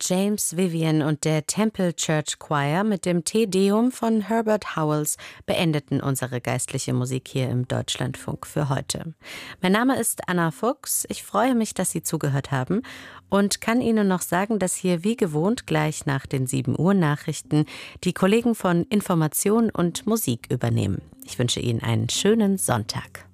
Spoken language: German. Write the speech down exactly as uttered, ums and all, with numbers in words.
James Vivian und der Temple Church Choir mit dem Te Deum von Herbert Howells beendeten unsere geistliche Musik hier im Deutschlandfunk für heute. Mein Name ist Anna Fuchs. Ich freue mich, dass Sie zugehört haben und kann Ihnen noch sagen, dass hier wie gewohnt gleich nach den sieben Uhr Nachrichten die Kollegen von Information und Musik übernehmen. Ich wünsche Ihnen einen schönen Sonntag.